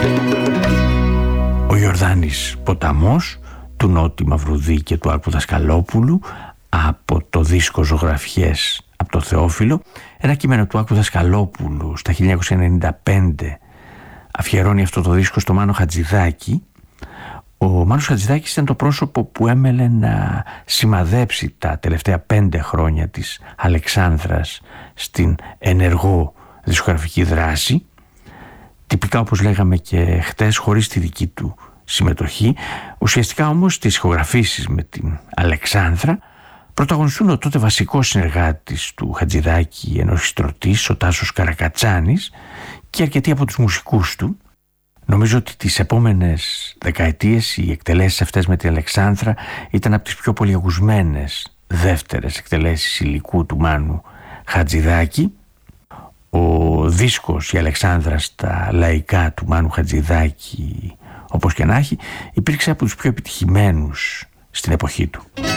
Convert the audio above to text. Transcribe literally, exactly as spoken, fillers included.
Ο Ιορδάνης Ποταμός του Νότι Μαυρουδή και του Άλκου Δασκαλόπουλου από το δίσκο Ζωγραφιές από το Θεόφιλο, ένα κείμενο του Άλκου Δασκαλόπουλου στα χίλια εννιακόσια ενενήντα πέντε αφιερώνει αυτό το δίσκο στο Μάνο Χατζηδάκη. Ο Μάνος Χατζηδάκης ήταν το πρόσωπο που έμελε να σημαδέψει τα τελευταία πέντε χρόνια της Αλεξάνδρας στην ενεργό δισκογραφική δράση, τυπικά όπως λέγαμε και χτες χωρίς τη δική του συμμετοχή. Ουσιαστικά όμως τις ηχογραφήσεις με την Αλεξάνδρα πρωταγωνιστούν ο τότε βασικός συνεργάτης του Χατζηδάκη, ενορχιστρωτής, ο Τάσος Καρακατσάνης, και αρκετοί από τους μουσικούς του. Νομίζω ότι τις επόμενες δεκαετίες οι εκτελέσεις αυτές με την Αλεξάνδρα ήταν από τις πιο πολυακουσμένες δεύτερες εκτελέσεις υλικού του Μάνου Χατζηδάκη. Ο δίσκος «Η Αλεξάνδρα» στα λαϊκά του Μάνου Χατζηδάκη, όπως και να έχει, υπήρξε από τους πιο επιτυχημένους στην εποχή του.